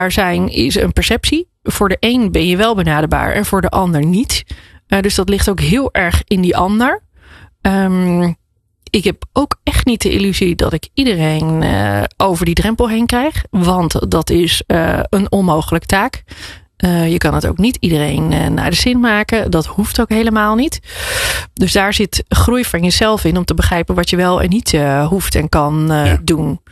zijn is een perceptie. Voor de een ben je wel benaderbaar en voor de ander niet. Dus dat ligt ook heel erg in die ander. Ik heb ook echt niet de illusie dat ik iedereen over die drempel heen krijg. Want dat is een onmogelijke taak. Je kan het ook niet iedereen naar de zin maken. Dat hoeft ook helemaal niet. Dus daar zit groei van jezelf in om te begrijpen wat je wel en niet hoeft en kan doen.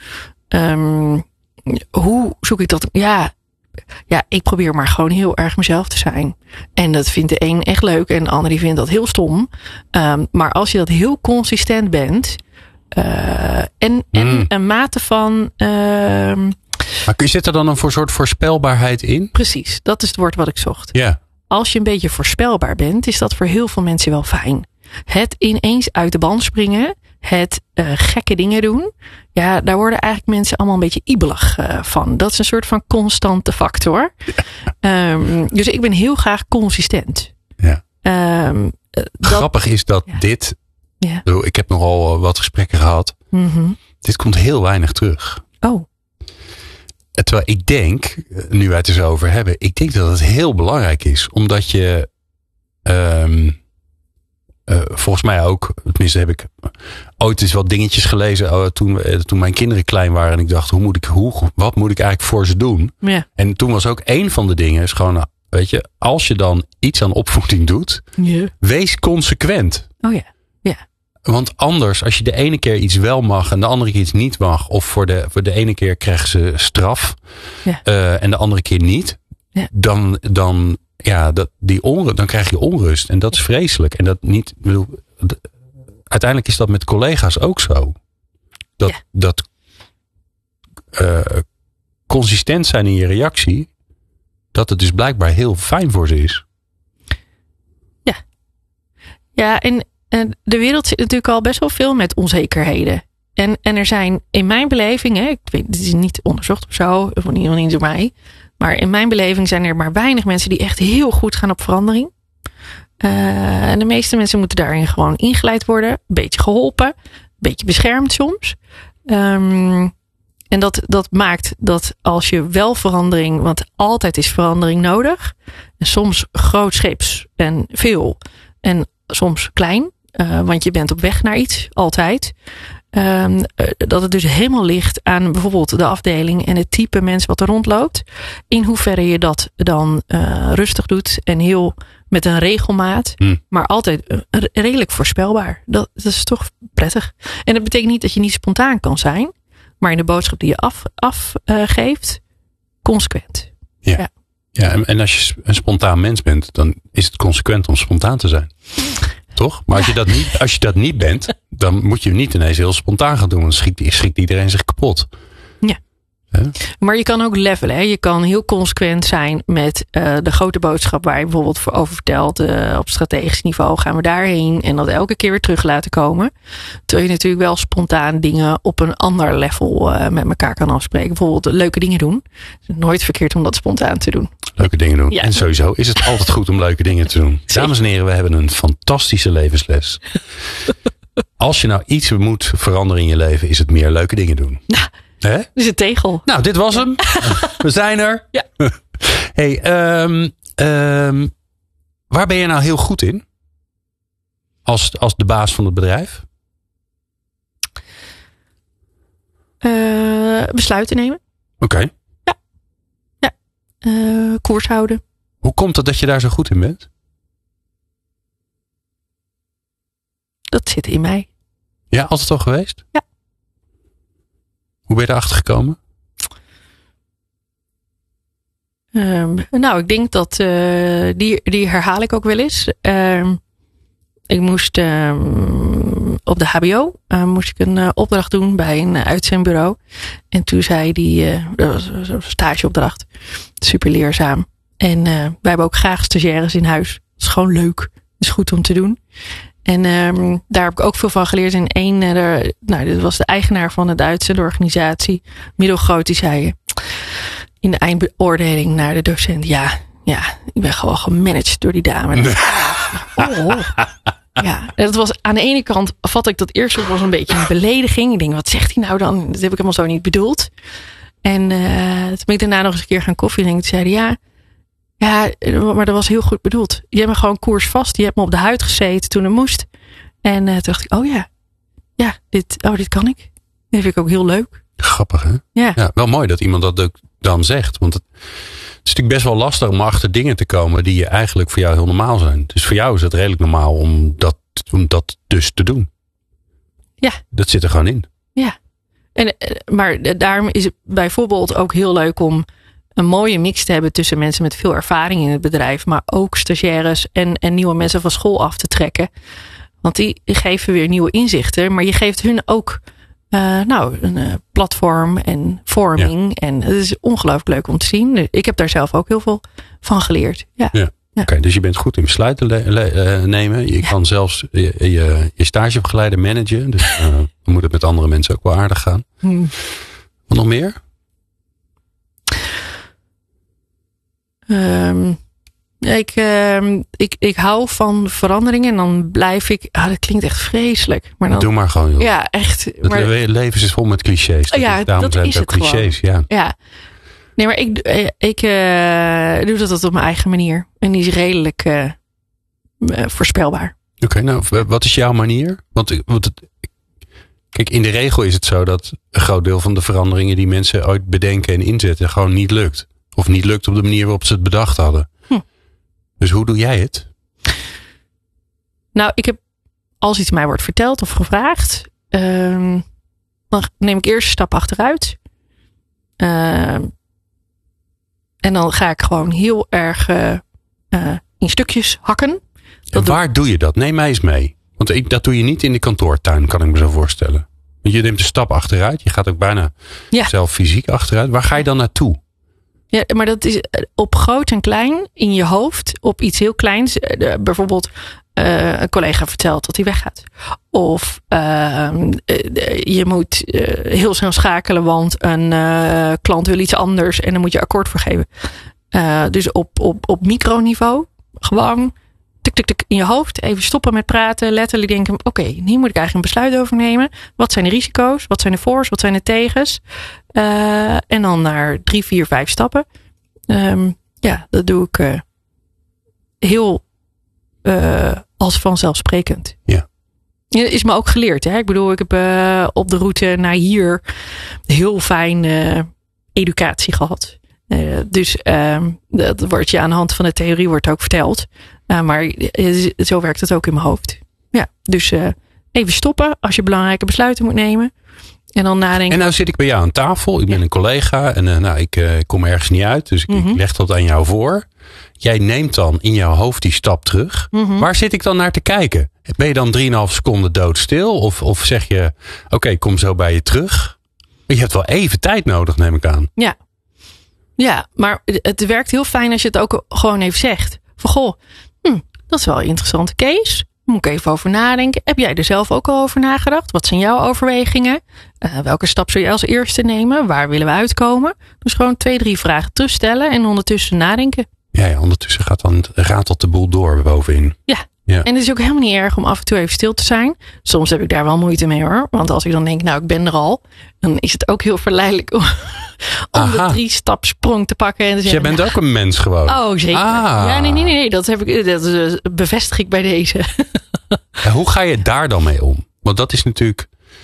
Hoe zoek ik dat? Ja, ik probeer maar gewoon heel erg mezelf te zijn. En dat vindt de een echt leuk en de ander die vindt dat heel stom. Maar als je dat heel consistent bent en een mate van... Maar zit er dan een soort voorspelbaarheid in? Precies, dat is het woord wat ik zocht. Ja. Als je een beetje voorspelbaar bent, is dat voor heel veel mensen wel fijn. Het ineens uit de band springen, het gekke dingen doen. Ja, daar worden eigenlijk mensen allemaal een beetje ibelig van. Dat is een soort van constante factor. Ja. Dus ik ben heel graag consistent. Ja. Grappig is dat dit... Ja. Ik heb nogal wat gesprekken gehad. Mm-hmm. Dit komt heel weinig terug. Oh. Terwijl ik denk, nu wij het er zo over hebben, ik denk dat het heel belangrijk is. Omdat je volgens mij ook, tenminste heb ik ooit eens wat dingetjes gelezen toen mijn kinderen klein waren. En ik dacht, wat moet ik eigenlijk voor ze doen? Ja. En toen was ook een van de dingen, is gewoon, weet je, als je dan iets aan opvoeding doet, wees consequent. Oh ja, ja. Want anders, als je de ene keer iets wel mag en de andere keer iets niet mag, of voor de ene keer krijgen ze straf en de andere keer niet, dan krijg je onrust. En dat is vreselijk. En dat niet, uiteindelijk is dat met collega's ook zo. Dat consistent zijn in je reactie, dat het dus blijkbaar heel fijn voor ze is. Ja. Ja, en de wereld zit natuurlijk al best wel veel met onzekerheden. En er zijn in mijn beleving, ik weet, dit is niet onderzocht of zo, of niet door mij. Maar in mijn beleving zijn er maar weinig mensen die echt heel goed gaan op verandering. En de meeste mensen moeten daarin gewoon ingeleid worden. Een beetje geholpen. Een beetje beschermd soms. En dat maakt dat als je wel verandering, want altijd is verandering nodig. En soms grootscheeps en veel. En soms klein. Want je bent op weg naar iets, altijd. Dat het dus helemaal ligt aan bijvoorbeeld de afdeling en het type mens wat er rondloopt. In hoeverre je dat dan rustig doet en heel met een regelmaat. Maar altijd redelijk voorspelbaar. Dat is toch prettig. En dat betekent niet dat je niet spontaan kan zijn. Maar in de boodschap die je afgeeft, consequent. Ja, en als je een spontaan mens bent, dan is het consequent om spontaan te zijn. Toch? Maar als je dat niet bent, dan moet je niet ineens heel spontaan gaan doen. Dan schikt iedereen zich kapot. Ja. Maar je kan ook levelen. Hè? Je kan heel consequent zijn met de grote boodschap waar je bijvoorbeeld over vertelt. Op strategisch niveau gaan we daarheen. En dat elke keer weer terug laten komen. Terwijl je natuurlijk wel spontaan dingen op een ander level met elkaar kan afspreken. Bijvoorbeeld leuke dingen doen. Het is nooit verkeerd om dat spontaan te doen. Leuke dingen doen. Ja. En sowieso is het altijd goed om leuke dingen te doen. Dames en heren, we hebben een fantastische levensles. Als je nou iets moet veranderen in je leven, is het meer leuke dingen doen. Nou, dit is een tegel. Nou, dit was hem. We zijn er. Ja. Hey, waar ben je nou heel goed in? Als de baas van het bedrijf? Besluiten nemen. Oké. Ja. Koers houden. Hoe komt het dat je daar zo goed in bent? Dat zit in mij. Ja, altijd al geweest? Ja. Hoe ben je erachter gekomen? Ik denk dat die herhaal ik ook wel eens. Ik moest op de HBO moest ik een opdracht doen bij een uitzendbureau. En toen zei die, dat was een stageopdracht, super leerzaam. En wij hebben ook graag stagiaires in huis. Dat is gewoon leuk. Dat is goed om te doen. En daar heb ik ook veel van geleerd. En dit was de eigenaar van de uitzendorganisatie, middelgroot, die zei in de eindbeoordeling naar de docent, ja, ik ben gewoon gemanaged door die dame. Ja, dat was aan de ene kant, vat ik dat eerst op als een beetje een belediging. Ik denk, wat zegt hij nou dan? Dat heb ik helemaal zo niet bedoeld. En toen ben ik daarna nog eens een keer gaan koffie drinken. Toen zeiden ja, maar dat was heel goed bedoeld. Je hebt me gewoon koersvast. Je hebt me op de huid gezeten toen het moest. En toen dacht ik, dit kan ik. Dat vind ik ook heel leuk. Grappig, hè? Ja, wel mooi dat iemand dat ook dan zegt. Want het is natuurlijk best wel lastig om achter dingen te komen die eigenlijk voor jou heel normaal zijn. Dus voor jou is het redelijk normaal om dat dus te doen. Ja. Dat zit er gewoon in. Ja. Maar daarom is het bijvoorbeeld ook heel leuk om een mooie mix te hebben tussen mensen met veel ervaring in het bedrijf, maar ook stagiaires en nieuwe mensen van school af te trekken. Want die geven weer nieuwe inzichten, maar je geeft hun ook een platform en vorming. Ja. En het is ongelooflijk leuk om te zien. Ik heb daar zelf ook heel veel van geleerd. Ja. Oké, dus je bent goed in besluiten nemen. Je kan zelfs je stagebegeleider managen. Dus dan moet het met andere mensen ook wel aardig gaan. Wat nog meer? Ik hou van veranderingen en dan blijf ik. Dat klinkt echt vreselijk. Maar dan, doe maar gewoon, joh. Ja, echt. Het leven is vol met clichés. Daarom zijn het ook clichés. Ja. Nee, maar ik doe dat op mijn eigen manier. En die is redelijk voorspelbaar. Oké, nou, wat is jouw manier? Kijk, in de regel is het zo dat een groot deel van de veranderingen die mensen ooit bedenken en inzetten gewoon niet lukt. Of niet lukt op de manier waarop ze het bedacht hadden. Dus hoe doe jij het? Nou, ik heb, als iets mij wordt verteld of gevraagd, dan neem ik eerst een stap achteruit. En dan ga ik gewoon heel erg in stukjes hakken. En waar doe je dat? Neem mij eens mee. Want dat doe je niet in de kantoortuin, kan ik me zo voorstellen. Want je neemt een stap achteruit. Je gaat ook bijna zelf fysiek achteruit. Waar ga je dan naartoe? Ja, maar dat is op groot en klein in je hoofd. Op iets heel kleins. Bijvoorbeeld een collega vertelt dat hij weggaat. Of je moet heel snel schakelen, want een klant wil iets anders. En dan moet je akkoord voor geven. Dus op microniveau. Gewoon tik in je hoofd. Even stoppen met praten. Letterlijk denken, oké, hier moet ik eigenlijk een besluit over nemen. Wat zijn de risico's? Wat zijn de voor's? Wat zijn de tegens? En dan naar 3, 4, 5 stappen. Dat doe ik heel als vanzelfsprekend. Ja. Is me ook geleerd. Hè? Ik bedoel, ik heb op de route naar hier heel fijn educatie gehad. Dus dat wordt je aan de hand van de theorie wordt ook verteld. Maar zo werkt het ook in mijn hoofd. Ja, dus even stoppen als je belangrijke besluiten moet nemen. En dan nadenken. En nou zit ik bij jou aan tafel. Ik ben een collega en ik kom ergens niet uit. Dus ik leg dat aan jou voor. Jij neemt dan in jouw hoofd die stap terug. Waar zit ik dan naar te kijken? Ben je dan 3,5 seconden doodstil? Of zeg je, oké, kom zo bij je terug? Je hebt wel even tijd nodig, neem ik aan. Ja, maar het werkt heel fijn als je het ook gewoon even zegt. Van goh, dat is wel een interessante case. Moet ik even over nadenken. Heb jij er zelf ook al over nagedacht? Wat zijn jouw overwegingen? Welke stap zul je als eerste nemen? Waar willen we uitkomen? Dus gewoon 2, 3 vragen terugstellen en ondertussen nadenken. Ja, ondertussen ratelt de boel door bovenin. Ja. En het is ook helemaal niet erg om af en toe even stil te zijn. Soms heb ik daar wel moeite mee hoor. Want als ik dan denk, nou ik ben er al. Dan is het ook heel verleidelijk om de 3-stap-sprong te pakken. En te zeggen, dus jij bent ook een mens gewoon. Oh zeker. Ja, nee. Dat bevestig ik bij deze. En hoe ga je daar dan mee om? Want dat is natuurlijk.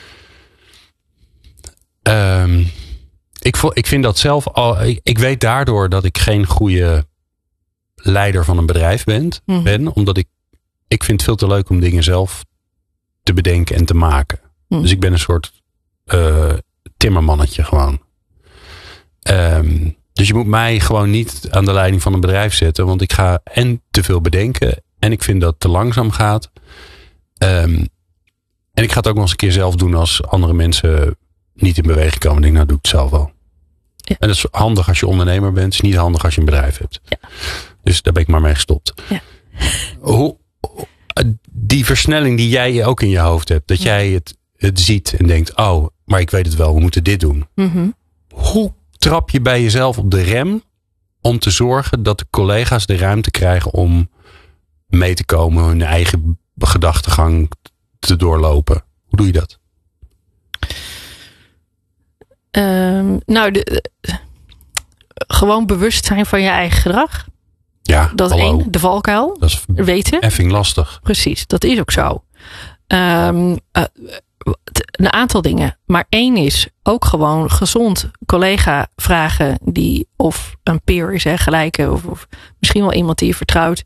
Ik vind dat zelf al. Ik weet daardoor dat ik geen goede leider van een bedrijf ben. Omdat ik vind het veel te leuk om dingen zelf te bedenken en te maken. Dus ik ben een soort timmermannetje gewoon. Dus je moet mij gewoon niet aan de leiding van een bedrijf zetten. Want ik ga en te veel bedenken. En ik vind dat het te langzaam gaat. En ik ga het ook nog eens een keer zelf doen als andere mensen niet in beweging komen. Ik denk, nou doe ik het zelf wel. Ja. En dat is handig als je ondernemer bent. Het is niet handig als je een bedrijf hebt. Ja. Dus daar ben ik maar mee gestopt. Ja. Die versnelling die jij ook in je hoofd hebt. Dat jij het ziet en denkt, oh, maar ik weet het wel. We moeten dit doen. Hoe trap je bij jezelf op de rem om te zorgen dat de collega's de ruimte krijgen om mee te komen, hun eigen gedachtegang te doorlopen? Hoe doe je dat? Gewoon bewust zijn van je eigen gedrag. Ja, dat is één, de valkuil. Dat is weten. Effing lastig. Precies, dat is ook zo. Een aantal dingen. Maar één is ook gewoon gezond collega vragen die of een peer is, gelijke of misschien wel iemand die je vertrouwt.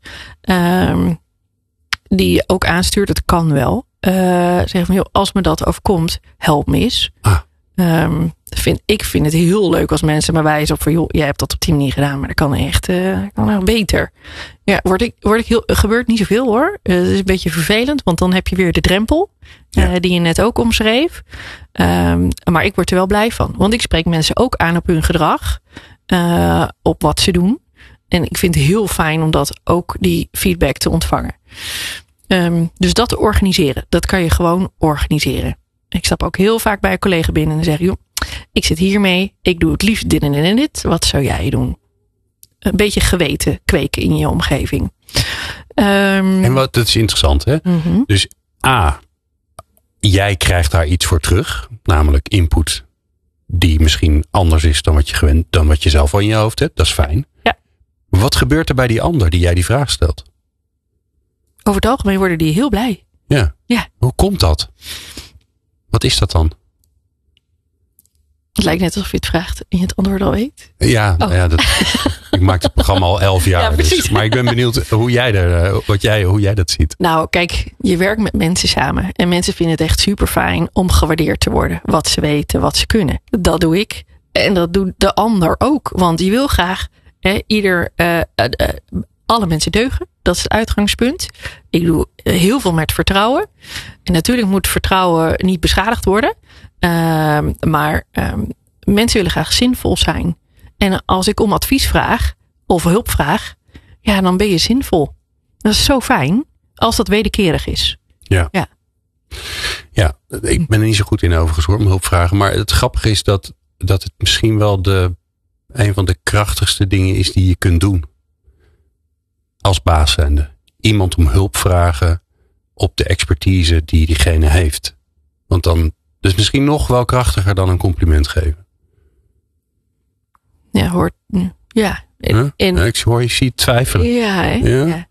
Die je ook aanstuurt. Dat kan wel. Zeg van, joh, als me dat overkomt, help me eens. Ik vind het heel leuk als mensen me wijzen op van, joh, jij hebt dat op die manier gedaan, maar dat kan echt beter. Ja, gebeurt niet zoveel hoor. Het is een beetje vervelend, want dan heb je weer de drempel die je net ook omschreef. Maar ik word er wel blij van, want ik spreek mensen ook aan op hun gedrag, op wat ze doen. En ik vind het heel fijn om dat ook die feedback te ontvangen. Dus dat te organiseren, dat kan je gewoon organiseren. Ik stap ook heel vaak bij een collega binnen en zeg, joh, ik zit hiermee, ik doe het liefst dit en dit. Wat zou jij doen? Een beetje geweten kweken in je omgeving. En dat is interessant, hè? Mm-hmm. Dus jij krijgt daar iets voor terug, namelijk input die misschien anders is dan wat je gewend, dan wat je zelf al in je hoofd hebt. Dat is fijn. Ja. Wat gebeurt er bij die ander die jij die vraag stelt? Over het algemeen worden die heel blij. Ja. Hoe komt dat? Wat is dat dan? Het lijkt net alsof je het vraagt en je het antwoord al weet. Ja, ik maak het programma al 11 jaar. Dus, maar ik ben benieuwd hoe jij dat ziet. Nou, kijk, je werkt met mensen samen. En mensen vinden het echt super fijn om gewaardeerd te worden. Wat ze weten, wat ze kunnen. Dat doe ik. En dat doet de ander ook. Want je wil graag alle mensen deugen. Dat is het uitgangspunt. Ik doe heel veel met vertrouwen. En natuurlijk moet vertrouwen niet beschadigd worden. Maar mensen willen graag zinvol zijn. En als ik om advies vraag of hulp vraag, ja, dan ben je zinvol. Dat is zo fijn als dat wederkerig is. Ja, ik ben er niet zo goed in overigens hoor, om hulp vragen. Maar het grappige is dat het misschien wel een van de krachtigste dingen is die je kunt doen. Als baas zijnde. Iemand om hulp vragen op de expertise die diegene heeft. Want dan dus misschien nog wel krachtiger dan een compliment geven. Ja, hoort. Ja. Ik hoor je ziet twijfelen. Ja, hè? Ja?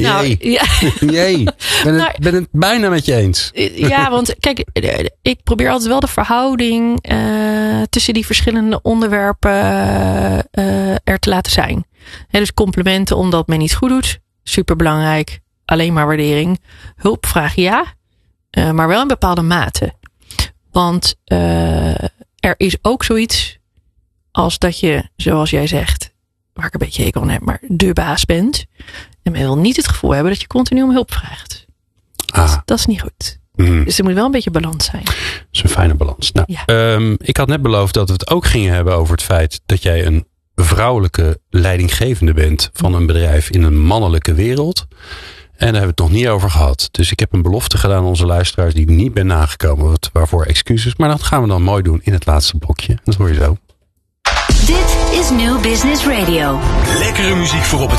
Ben het bijna met je eens. Ja, want kijk, ik probeer altijd wel de verhouding tussen die verschillende onderwerpen er te laten zijn. Dus complimenten omdat men iets goed doet. Superbelangrijk. Alleen maar waardering. Hulp vragen ja. Maar wel in bepaalde mate. Want er is ook zoiets als dat je, zoals jij zegt, waar ik een beetje hekel aan heb, maar de baas bent. En men wil niet het gevoel hebben dat je continu om hulp vraagt. Dat is niet goed. Dus er moet wel een beetje balans zijn. Dat is een fijne balans. Nou, ik had net beloofd dat we het ook gingen hebben over het feit dat jij een vrouwelijke leidinggevende bent van een bedrijf in een mannelijke wereld. En daar hebben we het nog niet over gehad. Dus ik heb een belofte gedaan aan onze luisteraars die ik niet ben nagekomen. Waarvoor excuses. Maar dat gaan we dan mooi doen in het laatste blokje. Dat hoor je zo. Dit is New Business Radio. Lekkere muziek voor op het